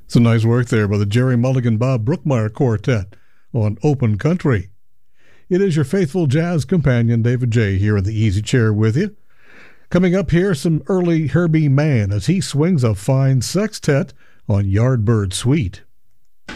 Some nice work there by the Jerry Mulligan Bob Brookmeyer Quartet on Open Country. It is your faithful jazz companion, David J., here in the easy chair with you. Coming up here, some early Herbie Mann as he swings a fine sextet on Yardbird Suite.